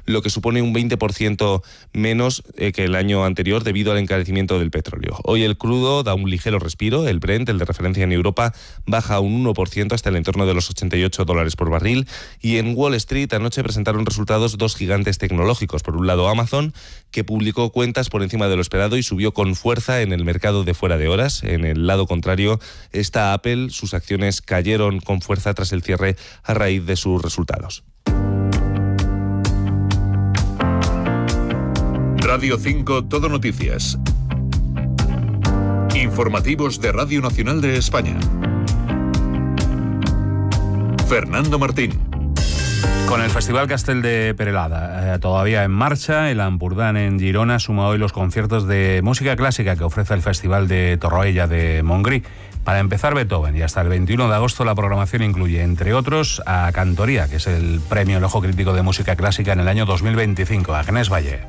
lo que supone un 20% menos que el año anterior debido al encarecimiento del petróleo. Hoy el crudo da un ligero respiro, el Brent, el de referencia en Europa, baja un 1% hasta el entorno de los $88 por barril, y en Wall Street anoche presentaron resultados dos gigantes tecnológicos. Por un lado Amazon, que publicó cuentas por encima de lo esperado y subió con fuerza en el mercado de fuera de horas. En el lado contrario está Apple, sus acciones cayeron con fuerza tras el cierre a raíz de sus resultados. Radio 5 Todo Noticias. Informativos de Radio Nacional de España. Fernando Martín. Con el Festival Castell de Perelada todavía en marcha, el Ampurdán en Girona suma hoy los conciertos de música clásica que ofrece el Festival de Torroella de Montgrí. Para empezar, Beethoven, y hasta el 21 de agosto la programación incluye, entre otros, a Cantoría, que es el premio El Ojo Crítico de Música Clásica en el año 2025. Agnès Valle.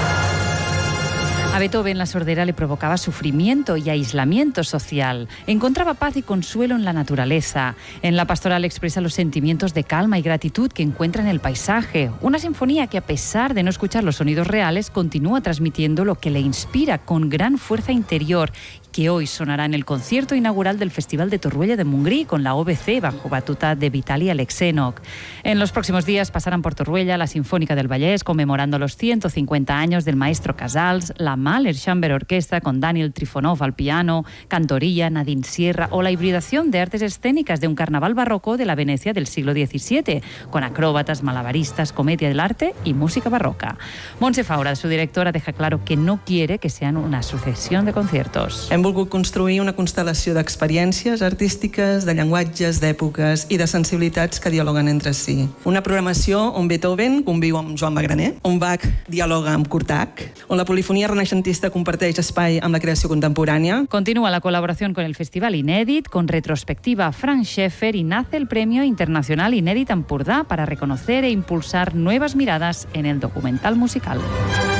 A Beethoven la sordera le provocaba sufrimiento y aislamiento social. Encontraba paz y consuelo en la naturaleza. En la pastoral expresa los sentimientos de calma y gratitud que encuentra en el paisaje. Una sinfonía que, a pesar de no escuchar los sonidos reales, continúa transmitiendo lo que le inspira con gran fuerza interior, que hoy sonará en el concierto inaugural del Festival de Torroella de Montgrí con la OBC bajo batuta de Vitali Alexenok. En los próximos días pasarán por Torroella la Sinfónica del Vallès, conmemorando los 150 años del maestro Casals, la Mahler Chamber Orquesta con Daniel Trifonov al piano, Cantoría, Nadine Sierra, o la hibridación de artes escénicas de un carnaval barroco de la Venecia del siglo XVII, con acróbatas, malabaristas, comedia del arte y música barroca. Montse Faura, su directora, deja claro que no quiere que sean una sucesión de conciertos. Hem volgut construir una constel·lació d'experiències artístiques, de llenguatges, d'èpoques i de sensibilitats que dialoguen entre si. Una programació on Beethoven conviu amb Joan Magraner, on Bach dialoga amb Kurtak, on la polifonia renaixentista comparteix espai amb la creació contemporània. Continúa la colaboración con el Festival Inédit, con retrospectiva Frank Schäfer, y nace el Premio Internacional Inédit Ampurdá para reconocer e impulsar nuevas miradas en el documental musical.